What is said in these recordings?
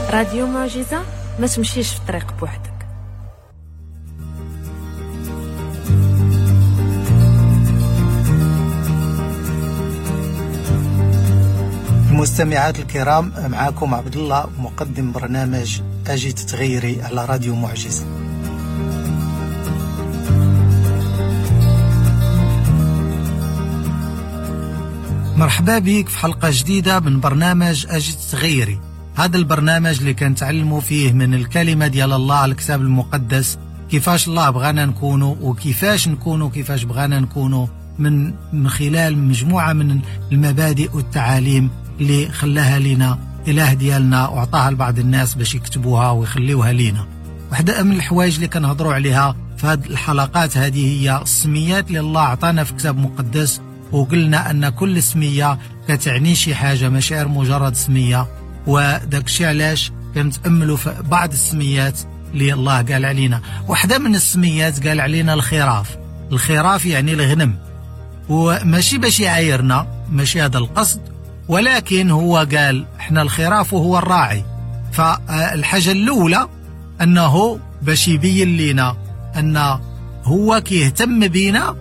راديو معجزة، ما تمشيش في الطريق بوحدك. المستمعات الكرام، معكم عبد الله مقدم برنامج أجي تتغيري على راديو معجزة. مرحبا بك في حلقة جديدة من برنامج أجي تتغيري. هذا البرنامج اللي كنتعلموا فيه من الكلمة ديال الله على الكتاب المقدس كيفاش الله بغانا نكونوا وكيفاش نكونوا كيفاش بغانا نكونوا من خلال مجموعة من المبادئ والتعاليم اللي خلاها لنا إله ديالنا وعطاها لبعض الناس باش يكتبوها ويخليوها لنا. واحدة من الحوايج اللي كنهضروا عليها في هذه الحلقات هذه هي السميات اللي الله عطانا في كتاب مقدس، وقلنا أن كل سمية كتعني شي حاجة ماشي غير مجرد سمية. وداك الشيء علاش كنتأملوا في بعض السميات اللي الله قال علينا. واحدة من السميات قال علينا الخراف. الخراف يعني الغنم، وماشي باش يعايرنا، ماشي هذا القصد، ولكن هو قال احنا الخراف وهو الراعي. فالحاجة الأولى أنه باش يبين لنا أن هو كيهتم بينا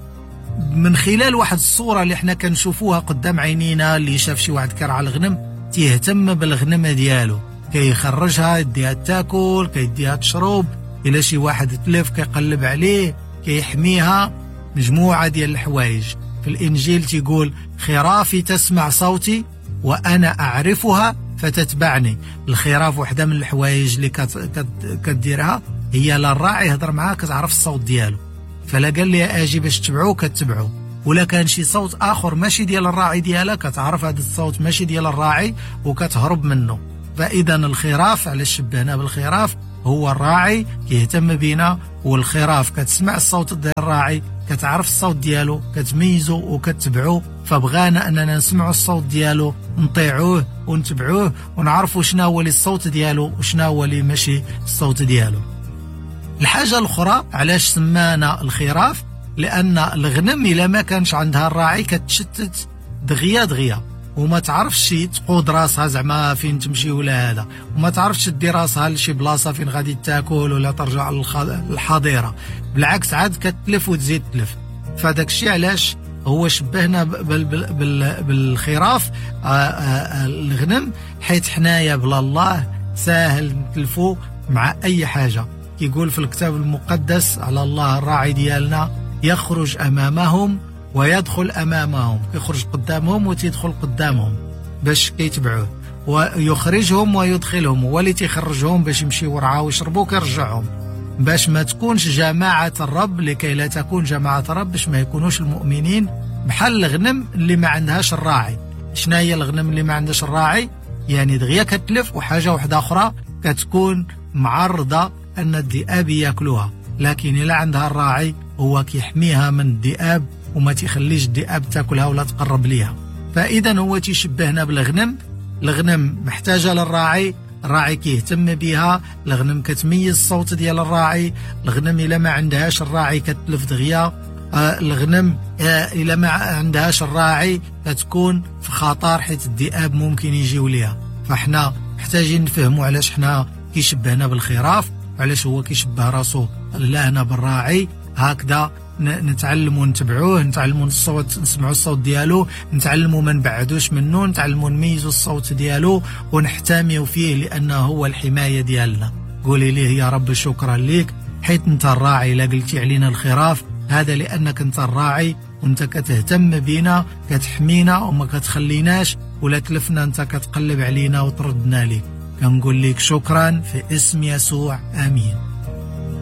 من خلال واحد الصورة اللي احنا كنشوفوها قدام عينينا. اللي شاف شي واحد كرع الغنم تيهتم بالغنمة ديالو، كيخرجها يديها تاكل، كيديها تشرب، إلا شي واحد تلف كيقلب عليه، كيحميها. مجموعة ديال الحوايج. في الإنجيل تيقول خرافي تسمع صوتي وأنا أعرفها فتتبعني. الخراف واحدة من الحوايج اللي كتديرها هي للراعي يهضر معاه كتعرف الصوت ديالو، فلا قال لي أجي باش تبعوه كتبعوه، ولا كان شي صوت آخر ماشي ديال الراعي ديالها كتعرف هذا الصوت ماشي ديال الراعي وكتهرب منه. فإذا الخراف على شبهنا بالخراف هو الراعي كيهتم بينا، والخراف كتسمع الصوت ديال الراعي، كتعرف الصوت ديالو، كتميزه وكتبعوه. فبغانا أننا نسمعوا الصوت ديالو، نطيعوه ونتبعوه ونعرفوا شنا هو اللي الصوت ديالو وشنا هو اللي ماشي الصوت ديالو. الحاجة الأخرى علاش سمانا الخراف، لأن الغنم إلا ما كانش عندها الراعي كتشتت دغيا وما تعرفش تقود راسها زعما فين تمشي ولا هذا، وما تعرفش تدي راسها لشي بلاصة فين غادي تاكل ولا ترجع للحظيرة، بالعكس عاد كتلف وتزيد تلف. فداك الشيء علاش هو شبهنا بالخراف الغنم، حيث حنايا بلا الله ساهل نتلفو مع أي حاجة. يقول في الكتاب المقدس على الله الراعي ديالنا يخرج أمامهم ويدخل أمامهم، يخرج قدامهم وتدخل قدامهم باش كيتبعوه، ويخرجهم ويدخلهم، ولي تيخرجهم باش يمشيو ورعاه ويشربوا كيرجعهم، باش ما تكونش جماعة الرب، لكي لا تكون جماعة الرب، باش ما يكونوش المؤمنين بحال الغنم اللي ما عندهاش الراعي. شنا هي الغنم اللي ما عندهاش الراعي؟ يعني دغيا كتلف، وحاجة واحدة أخرى كتكون معرضة أن الذئاب يأكلوها. لكن إلا عندها الراعي هو كيحميها من الذئاب وما تيخليش الذئاب تاكلها ولا تقرب ليها. فإذا هو تيشبهنا بالغنم. الغنم محتاجة للراعي، الراعي كيهتم بها، الغنم كتميز الصوت ديال الراعي. الغنم إلا ما عندهاش الراعي كتلف دغيا. الغنم إلا ما عندهاش الراعي كتكون في خطر، حيث الذئاب ممكن يجيو ليها. فاحنا محتاجين نفهموا علاش حنا كيشبهنا بالخراف، وعلاش هو كيشبه راسو لهنا بالراعي. هكذا نتعلموا نتبعوه، نتعلموا نسمعوا الصوت ديالو، نتعلموا ما نبعدوش منه، نتعلموا نميزوا الصوت ديالو ونحتميوا فيه، لأنه هو الحماية ديالنا. قولي ليه يا رب شكرا ليك حيث انت الراعي. لا قلتي علينا الخراف، هذا لأنك انت الراعي وانت كتهتم بينا، كتحمينا وما كتخليناش ولا تلفنا، انت كتقلب علينا وتردنا ليك. كنقول لك شكرا في اسم يسوع، آمين.